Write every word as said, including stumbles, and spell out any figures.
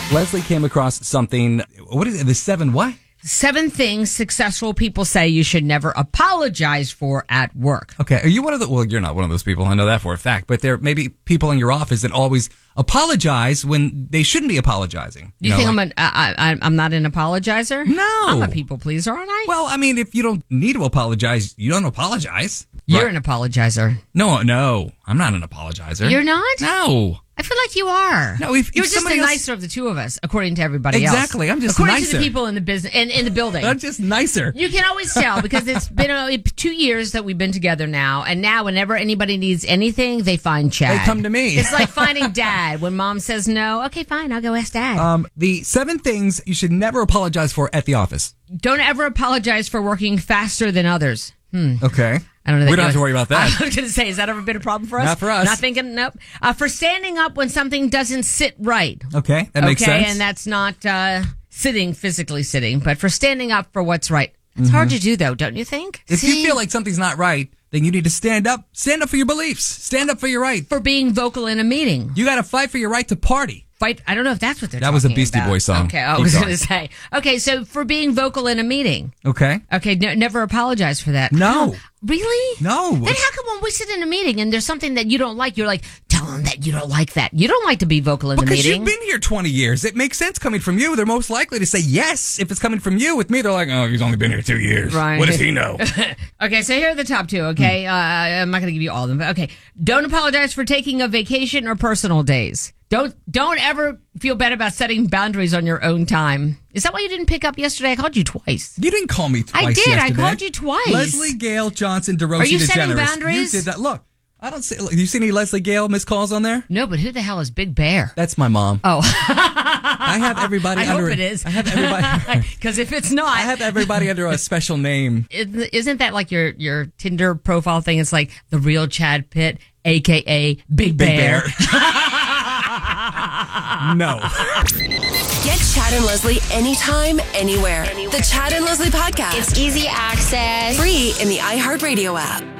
Leslie came across something. What is it? The seven what? Seven things successful people say you should never apologize for at work. Okay. Are you one of the, well, you're not one of those people. I know that for a fact, but there may be people in your office that always apologize when they shouldn't be apologizing. You, you know, think like, I'm an, I, I, I'm not an apologizer? No. I'm a people pleaser, aren't I? Well, I mean, if you don't need to apologize, you don't apologize. You're right? an apologizer. No, no. I'm not an apologizer. You're not? No. I feel like you are. No, if, if you're just the else... nicer of the two of us, according to everybody exactly. else. Exactly, I'm just according nicer. According to the people in the business in, in the building. I'm just nicer. You can always tell because it's been uh, two years that we've been together now, and now whenever anybody needs anything, they find Chad. They come to me. It's like finding Dad when Mom says no. Okay, fine, I'll go ask Dad. Um, the seven things you should never apologize for at the office. Don't ever apologize for working faster than others. Hmm. Okay. I don't know. We don't have to worry about that. I was going to say, has that ever been a problem for us? Not for us. Not thinking, nope. Uh, for standing up when something doesn't sit right. Okay, that makes okay, sense. And that's not uh, sitting, physically sitting, but for standing up for what's right. It's mm-hmm. hard to do, though, don't you think? If See? you feel like something's not right, then you need to stand up. Stand up for your beliefs. Stand up for your right. For being vocal in a meeting. You got to fight for your right to party. Fight. I don't know if that's what they're that talking was a Beastie about. Boys song. Okay, I Keep was going. going to say. Okay, so for being vocal in a meeting. Okay. Okay, no, never apologize for that. No. Really? No. Then how come when we sit in a meeting and there's something that you don't like, you're like, tell them that you don't like that. You don't like to be vocal in because the meeting. Because you've been here twenty years. It makes sense coming from you. They're most likely to say yes if it's coming from you. With me, they're like, oh, he's only been here two years. Right. What does he know? Okay, so here are the top two, okay? Hmm. Uh, I'm not going to give you all of them, but okay. Don't apologize for taking a vacation or personal days. Don't don't ever feel bad about setting boundaries on your own time. Is that why you didn't pick up yesterday? I called you twice. You didn't call me twice I did. yesterday. I called you twice. Leslie Gale Johnson DeRosa. Are you setting DeGeneres. boundaries? You did that. Look, I don't see. Look, you see any Leslie Gale missed calls on there? No, but who the hell is Big Bear? That's my mom. Oh. I have everybody I under. hope it is. I have everybody. Because if it's not. I have everybody under a special name. Isn't that like your, your Tinder profile thing? It's like the real Chad Pitt, a k a. Big Bear. Big Bear. No. Get Chad and Leslie anytime, anywhere. anywhere. The Chad and Leslie Podcast. It's easy access. Free in the iHeartRadio app.